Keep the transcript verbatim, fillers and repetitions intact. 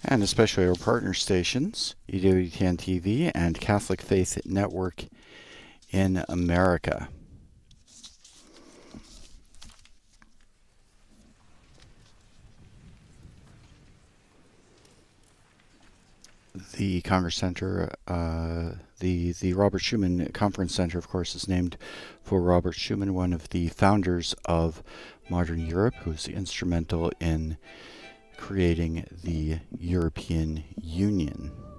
and especially our partner stations, E W T N T V and Catholic Faith Network in America. The Congress Center, uh, the the Robert Schuman Conference Center, of course, is named for Robert Schuman, one of the founders of modern Europe, who's instrumental in creating the European Union.